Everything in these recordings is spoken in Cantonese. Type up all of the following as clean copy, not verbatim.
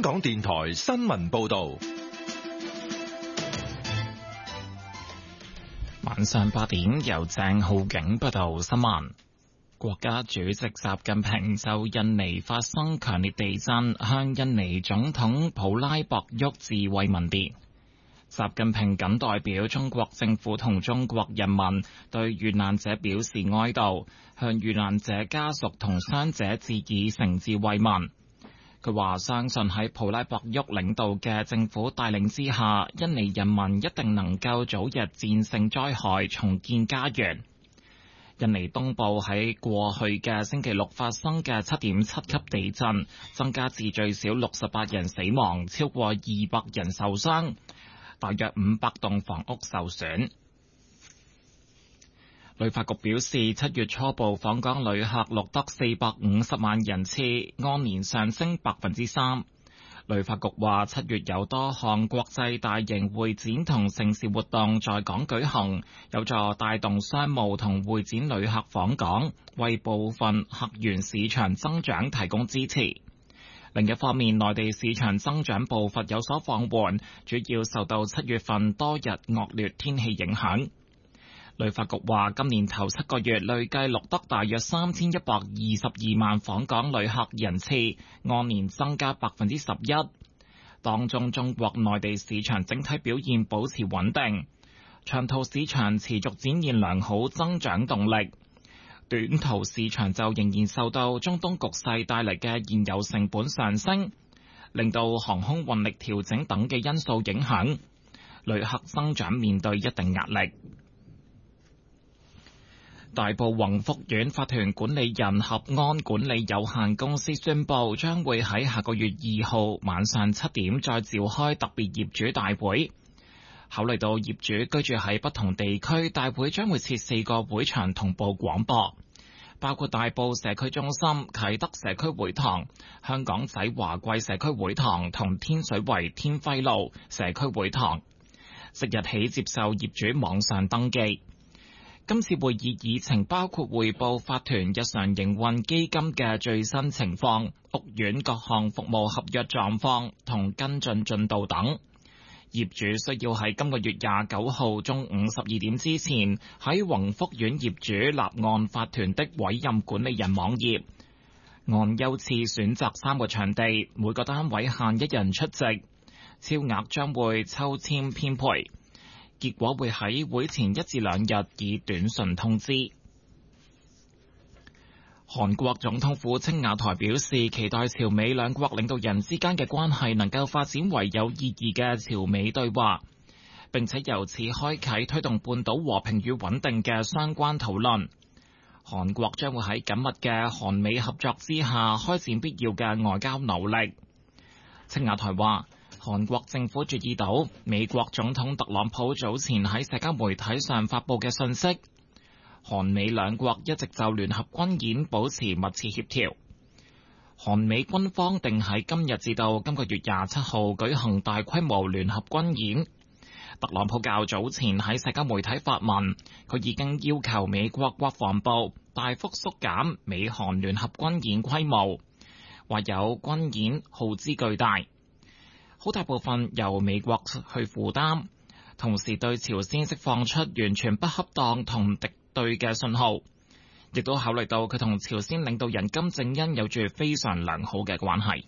港電台新聞報道。 晚上8點，由鄭浩景報道新聞。國家主席習近平就印尼發生強烈地震，向印尼總統普拉博沃致慰問電。習近平謹代表中國政府同中國人民對遇難者表示哀悼，向遇難者家屬同傷者致以誠摯慰問。佢話相信喺普拉博沃領導嘅政府帶領之下，印尼人民一定能夠早日戰勝災害，重建家園。印尼東部喺過去嘅星期六發生嘅7.7級地震，增加至最少68人死亡，超過200人受傷，大約500棟房屋受損。旅發局表示，7月初步訪港旅客錄得450萬人次，按年上升3%。旅發局話，7月有多項國際大型會展同盛事活動在港舉行，有助帶動商務同會展旅客訪港，為部分客源市場增長提供支持。另一方面，內地市場增長步伐有所放緩，主要受到7月份多日惡劣天氣影響。旅發局話，今年頭7個月累計錄得大約3122萬訪港旅客人次，按年增加11%。當中中國內地市場整體表現保持穩定，長途市場持續展現良好增長動力，短途市場就仍然受到中東局勢帶嚟嘅燃油成本上升，令到航空運力調整等嘅因素影響，旅客增長面對一定壓力。大埔宏福苑法團管理人合安管理有限公司宣布，將會喺下個月2號晚上7點再召開特別業主大會。考慮到業主居住喺不同地區，大會將會設4個會場同步廣播，包括大埔社區中心、啟德社區會堂、香港仔華貴社區會堂同天水圍天輝路社區會堂。即日起接受業主網上登記。今次會議議程包括匯報法團日常營運基金嘅最新情況、屋苑各項服務合約狀況同跟進進度等。業主需要喺今個月29號中午12點之前喺宏福苑業主立案法團的委任管理人網頁按優次選擇3個場地，每個單位限1人出席，超額將會抽籤編配。結果會喺會前1至2日以短信通知。韓國總統府青瓦台表示，期待朝美兩國領導人之間嘅關係能夠發展為有意義嘅朝美對話，並且由此開啟推動半島和平與穩定嘅相關討論。韓國將會喺緊密嘅韓美合作之下開展必要嘅外交努力。青瓦台話，韓國政府注意到美國總統特朗普早前喺社交媒體上發布嘅信息，韓美兩國一直就聯合軍演保持密切協調。韓美軍方定喺今日至到今個月27號舉行大規模聯合軍演。特朗普較早前喺社交媒體發文，佢已經要求美國國防部大幅縮減美韓聯合軍演規模，話有軍演耗資巨大，好大部分由美國去負擔，同時對朝鮮釋放出完全不恰當同敵對嘅信號，亦都考慮到佢同朝鮮領導人金正恩有住非常良好嘅關係。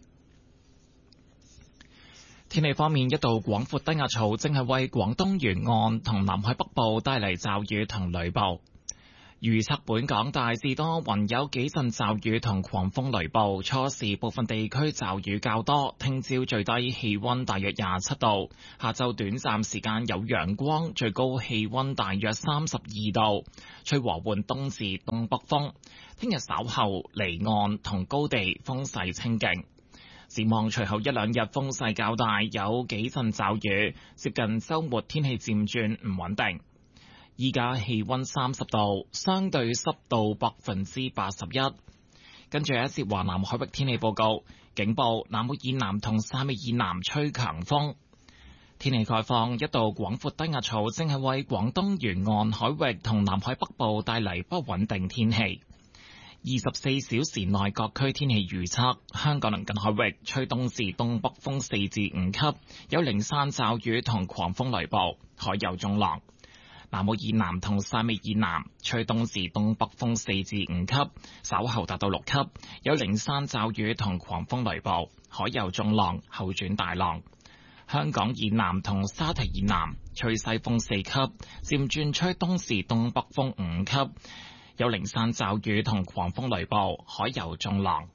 天氣方面，一道廣闊低壓槽正係為廣東沿岸同南海北部帶嚟驟雨同雷暴。預測本港大致多雲，有幾陣驟雨同狂風雷暴，初時部分地區驟雨較多。聽朝最低氣溫大約27度，下晝短暫時間有陽光，最高氣溫大約32度，吹和緩東至東北風。聽日稍後離岸同高地風勢清勁。展望隨後一兩日風勢較大，有幾陣驟雨，接近週末天氣漸轉唔穩定。依家氣溫30度，相對濕度81%。跟住一節華南海域天氣報告，警報南澳以南同汕尾以南吹強風。天氣概況，一道廣闊低壓槽正係為廣東沿岸海域同南海北部帶嚟不穩定天氣。 24小時內各區天氣預測：香港鄰近海域吹東至東北風4至5級，有零散驟雨同狂風雷暴，海有中浪。南澳以南同汕尾以南吹東至東北風4至5級，稍後達到6級，有零散驟雨同狂風雷暴，海有中浪，後轉大浪。香港以南同沙堤以南吹西風4級，漸轉吹東至東北風5級。有零散驟雨同狂風雷暴，海有中浪。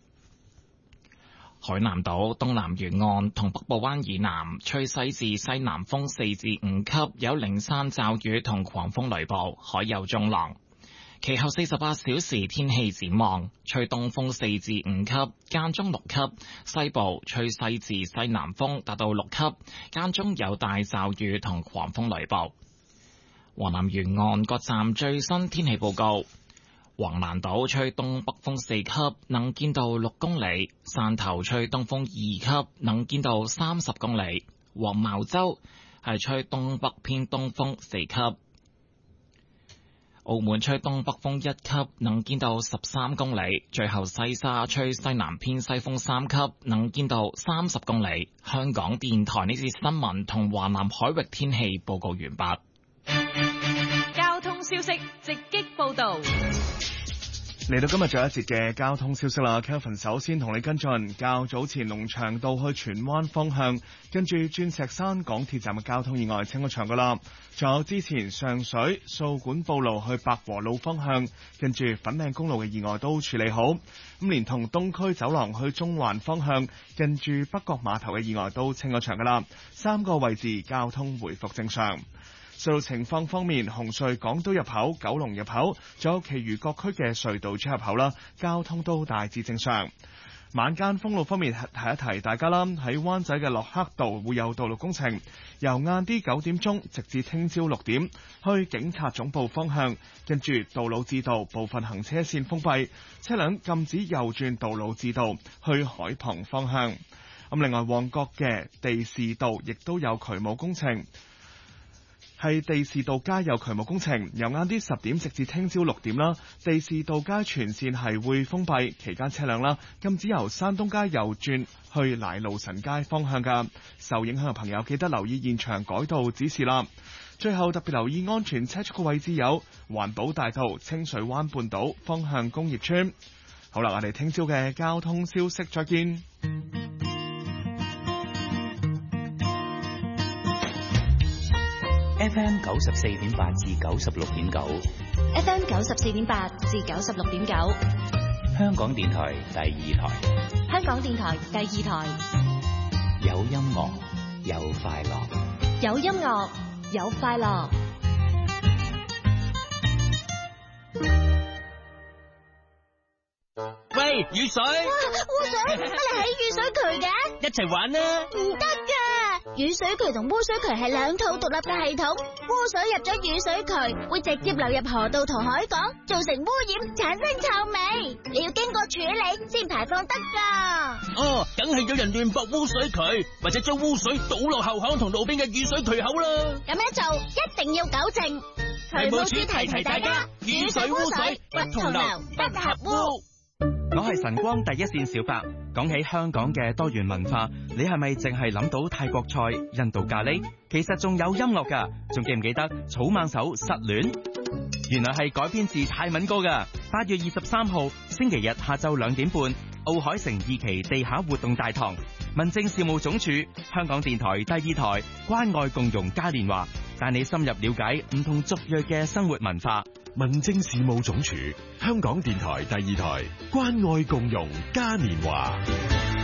海南島東南沿岸同北部灣以南吹西至西南風4至5級，有零散驟雨同狂風雷暴，海有中浪。其後48小時天氣展望：吹東風4至5級，間中6級；西部吹西至西南風達到6級，間中有大驟雨同狂風雷暴。華南沿岸各站最新天氣報告：橫瀾島吹東北風4級，能見度6公里；汕頭吹東風2級，能見度30公里；黃茅洲係吹東北偏東風4級；澳門吹東北風1級，能見度13公里；最後西沙吹西南偏西風3級，能見度30公里。香港電台呢節新聞同華南海域天氣報告完畢。 交通消息直擊報道。 嚟到今日最後一節嘅交通消息啦 ，Kelvin 首先同你跟進較早前龍翔道去荃灣方向，跟住鑽石山港鐵站嘅交通意外清咗場噶啦。仲有之前上水掃管埔路去百和路方向，跟住粉嶺公路嘅意外都處理好。咁連同東區走廊去中環方向，跟住北角碼頭嘅意外都清咗場噶啦，3個位置交通回復正常。隧道情況方面，紅隧港島入口、九龍入口，仲有其餘各區嘅隧道出入口啦，交通都大致正常。晚間封路方面，提一提大家啦，喺灣仔嘅洛克道會有道路工程，由晏啲9點鐘直至聽朝6點，去警察總部方向，跟住杜老誌道部分行車線封閉，車輛禁止右轉杜老誌道去海傍方向。咁另外，旺角嘅地士道亦都有渠務工程。係地士道街有渠務工程，由晏啲10點直至聽朝6點啦。地士道街全線係會封閉，期間車輛啦禁止由山東街右轉去奶路臣街方向㗎。受影響嘅朋友記得留意現場改道指示啦。最後特別留意安全車速嘅位置有環保大道、清水灣半島方向工業村。好啦，我哋聽朝嘅交通消息再見。 FM 94.8至96.9 ，FM 94.8至96.9， 香港電台第2台， 香港電台第2台， 有音樂有快樂， 有音樂有快樂。 喂，雨水！ 哇，污水！乜你喺雨水渠嘅？ 一齊玩啦！ 唔得㗎，雨水渠同污水渠係兩套獨立嘅系統。污水入咗雨水渠，會直接流入河道同海港，造成污染，產生臭味。你要經過處理先排放得㗎。 哦，梗係有人亂駁污水渠，或者將污水倒落後巷同路邊嘅雨水渠口啦。 咁樣做一定要糾正。渠務署提提大家，雨水污水不同流，不合污。 我係晨光第一線小白。講起香港嘅多元文化，你係咪淨係諗到泰國菜、印度咖喱？其實仲有音樂噶，仲記唔記得草蜢首失戀？原來係改編自泰文歌噶。8月23號星期日下晝2點半，奧海城2期地下活動大堂，民政事務總署、香港電台第2台關愛共融嘉年華，帶你深入了解唔同族裔嘅生活文化。 民政事務總署、香港電台第2台關愛共融嘉年華。